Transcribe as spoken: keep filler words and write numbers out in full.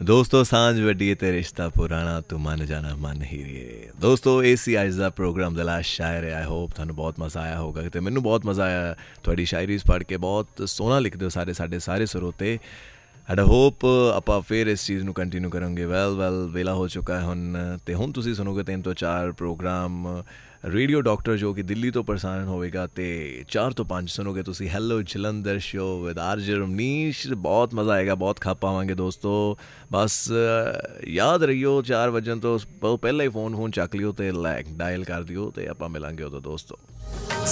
ਦੋਸਤੋ ਸਾਂਝ ਵੱਡੀਏ ਤੇ ਰਿਸ਼ਤਾ ਪੁਰਾਣਾ ਤੂੰ ਮੰਨ ਜਾਣਾ ਮਨ ਹੀਰੀਏ। ਦੋਸਤੋ ਇਹ ਸੀ ਅੱਜ ਦਾ ਪ੍ਰੋਗਰਾਮ ਦਾ ਲਾਸਟ ਸ਼ਾਇਰ ਆਈ ਹੋਪ ਤੁਹਾਨੂੰ ਬਹੁਤ ਮਜ਼ਾ ਆਇਆ ਹੋਊਗਾ ਤੇ ਮੈਨੂੰ ਬਹੁਤ ਮਜ਼ਾ ਆਇਆ ਤੁਹਾਡੀ ਸ਼ਾਇਰੀ ਪੜ੍ਹ ਕੇ। ਬਹੁਤ ਸੋਹਣਾ ਲਿਖਦੇ ਹੋ ਸਾਰੇ ਸਾਡੇ ਸਾਰੇ ਸਰੋਤੇ ਐਂਡ ਆਈ ਹੋਪ ਆਪਾਂ ਫਿਰ ਇਸ ਚੀਜ਼ ਨੂੰ ਕੰਟੀਨਿਊ ਕਰਾਂਗੇ। ਵੈਲ ਵੈਲ ਵੇਲਾ ਹੋ ਚੁੱਕਾ ਹੈ ਹੁਣ ਅਤੇ ਹੁਣ ਤੁਸੀਂ ਸੁਣੋਗੇ ਤਿੰਨ ਤੋਂ ਚਾਰ ਪ੍ਰੋਗਰਾਮ ਰੇਡੀਓ ਡਾਕਟਰ ਜੋ ਕਿ ਦਿੱਲੀ ਤੋਂ ਪ੍ਰਸਾਰਣ ਹੋਵੇਗਾ ਅਤੇ ਚਾਰ ਤੋਂ ਪੰਜ ਸੁਣੋਗੇ ਤੁਸੀਂ hello Jalandhar show with R ਜੇ ਰਮਨੀਸ਼। ਬਹੁਤ ਮਜ਼ਾ ਆਏਗਾ, ਬਹੁਤ ਖਾ ਪਾਵਾਂਗੇ ਦੋਸਤੋ। ਬਸ ਯਾਦ ਰਹੀਓ ਚਾਰ ਵਜਣ ਤੋਂ ਪਹਿਲਾਂ ਹੀ ਫੋਨ ਫੋਨ ਚੱਕ ਲਿਓ ਅਤੇ ਲਾਈਕ ਡਾਇਲ ਕਰ ਦਿਓ ਅਤੇ ਆਪਾਂ ਮਿਲਾਂਗੇ ਉਦੋਂ ਦੋਸਤੋ।